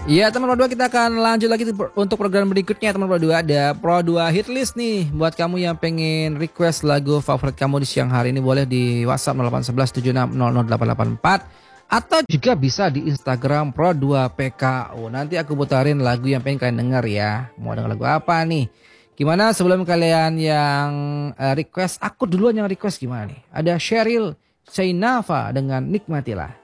Iya teman Pro 2, kita akan lanjut lagi untuk program berikutnya teman Pro 2. Ada Pro 2 hit list nih. Buat kamu yang pengen request lagu favorit kamu di siang hari ini, boleh di WhatsApp 0811 7600 884, atau juga bisa di Instagram Pro 2 PKU. Nanti aku putarin lagu yang pengen kalian denger ya. Mau denger lagu apa nih? Gimana sebelum kalian yang request, aku duluan yang request gimana nih? Ada Sheryl Sheinava dengan Nikmatilah.